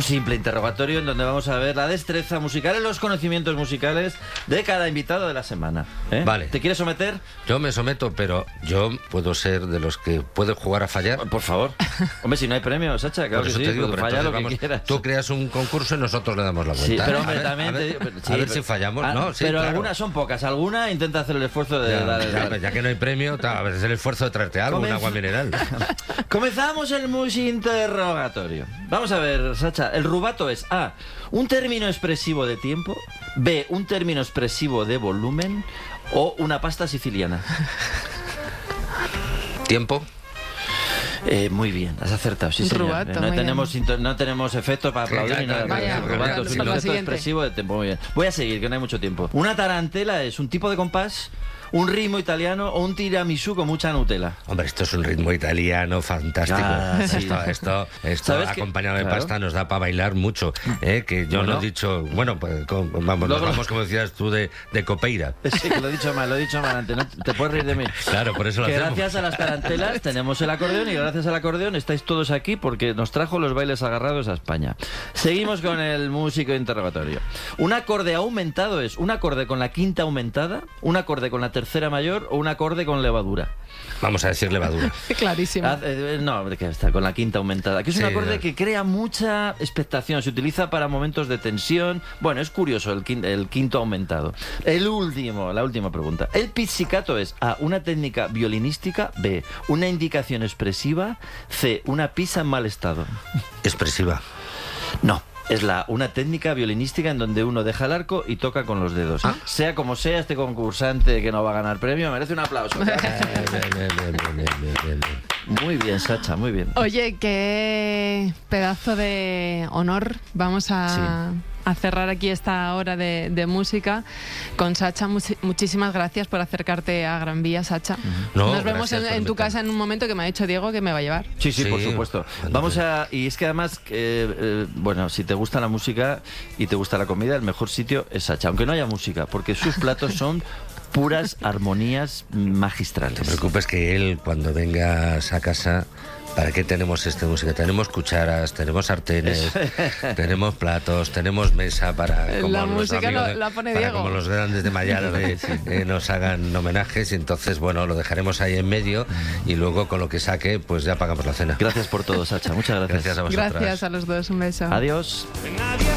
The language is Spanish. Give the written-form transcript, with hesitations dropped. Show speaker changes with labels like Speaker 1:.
Speaker 1: simple interrogatorio en donde vamos a ver la destreza musical y los conocimientos musicales de cada invitado de la semana.
Speaker 2: Vale.
Speaker 1: ¿Te quieres someter?
Speaker 2: Yo me someto, pero yo puedo ser de los que puede jugar a fallar.
Speaker 1: Por favor. Hombre, si no hay premio, Sacha, claro
Speaker 2: Por
Speaker 1: que
Speaker 2: eso
Speaker 1: sí,
Speaker 2: te digo,
Speaker 1: pues
Speaker 2: pero
Speaker 1: falla lo
Speaker 2: entonces
Speaker 1: que quieras.
Speaker 2: tú creas un concurso y nosotros le damos la vuelta.
Speaker 1: Sí, pero
Speaker 2: ¿eh?
Speaker 1: hombre,
Speaker 2: A ver,
Speaker 1: también
Speaker 2: a ver,
Speaker 1: te digo, pero, sí,
Speaker 2: a ver
Speaker 1: pero-
Speaker 2: si fallamos. No, sí,
Speaker 1: pero
Speaker 2: claro.
Speaker 1: algunas son pocas, alguna intenta hacer el esfuerzo de
Speaker 2: Ya,
Speaker 1: dar...
Speaker 2: ya que no hay premio, a ver, es el esfuerzo de traerte algo, un
Speaker 1: Comienza-
Speaker 2: agua mineral.
Speaker 1: Comenzamos el interrogatorio. Vamos a ver, Sacha. El rubato es A, un término expresivo de tiempo, B, un término expresivo de volumen o una pasta siciliana.
Speaker 2: ¿Tiempo?
Speaker 1: Muy bien, has acertado, sí,
Speaker 3: Un
Speaker 1: señor.
Speaker 3: rubato,
Speaker 1: No
Speaker 3: muy
Speaker 1: tenemos, no tenemos efectos para aplaudir ni nada.
Speaker 3: Vaya,
Speaker 1: El rubato es un
Speaker 3: con lo
Speaker 1: concepto
Speaker 3: siguiente.
Speaker 1: expresivo de tiempo. Muy bien. Voy a seguir, que no hay mucho tiempo. Una tarantela es un tipo de compás, un ritmo italiano o un tiramisú con mucha Nutella.
Speaker 2: Hombre, esto es un ritmo italiano fantástico.
Speaker 1: Ah, sí.
Speaker 2: Esto
Speaker 1: ¿Sabes qué?
Speaker 2: acompañado de
Speaker 1: Claro.
Speaker 2: pasta nos da para bailar mucho. Que yo
Speaker 1: Bueno.
Speaker 2: no he dicho... Bueno, pues vamos,
Speaker 1: Luego-
Speaker 2: nos vamos, como decías tú, de copeira.
Speaker 1: Sí, que lo he dicho mal antes. No te puedes reír de mí.
Speaker 2: Claro, por eso lo
Speaker 1: Que
Speaker 2: hacemos.
Speaker 1: gracias a las tarantelas tenemos el acordeón y gracias al acordeón estáis todos aquí porque nos trajo los bailes agarrados a España. Seguimos con el músico interrogatorio. Un acorde aumentado es un acorde con la quinta aumentada, un acorde con la tercera mayor o un acorde con levadura.
Speaker 2: Vamos a decir levadura.
Speaker 3: Clarísimo.
Speaker 1: No, que está con la quinta aumentada, que es un
Speaker 2: Sí,
Speaker 1: acorde
Speaker 2: no.
Speaker 1: que crea mucha expectación, se utiliza para momentos de tensión. Bueno, es curioso el quinto aumentado. La última pregunta. El pizzicato es A, una técnica violinística, B, una indicación expresiva, C, una pizza en mal estado.
Speaker 2: Expresiva.
Speaker 1: No. Es una técnica violinística en donde uno deja el arco y toca con los dedos. Sea como sea, este concursante que no va a ganar premio merece un aplauso. Muy bien, Sacha, muy bien.
Speaker 3: Oye, qué pedazo de honor. Vamos a cerrar aquí esta hora de música con Sacha. Muchísimas gracias por acercarte a Gran Vía, Sacha.
Speaker 2: No,
Speaker 3: Nos vemos
Speaker 2: gracias por
Speaker 3: en tu
Speaker 2: invitarme.
Speaker 3: casa en un momento que me ha dicho Diego que me va a llevar.
Speaker 1: Sí,
Speaker 2: Sí,
Speaker 1: por supuesto. Vamos a... Y es que además, bueno, si te gusta la música y te gusta la comida, el mejor sitio es Sacha, aunque no haya música, porque sus platos son puras armonías magistrales.
Speaker 2: No te preocupes que él, cuando vengas a casa... ¿Para qué tenemos música? Tenemos cucharas, tenemos sartenes, tenemos platos, tenemos mesa para como
Speaker 3: La
Speaker 2: los
Speaker 3: música
Speaker 2: amigos
Speaker 3: la pone
Speaker 2: para
Speaker 3: Diego.
Speaker 2: como los grandes de Mayarde nos hagan homenajes y entonces bueno, lo dejaremos ahí en medio y luego con lo que saque pues ya pagamos la cena.
Speaker 1: Gracias por todo, Sacha. Muchas gracias.
Speaker 2: Gracias a vosotras.
Speaker 3: Gracias a los dos. Un beso.
Speaker 1: Adiós.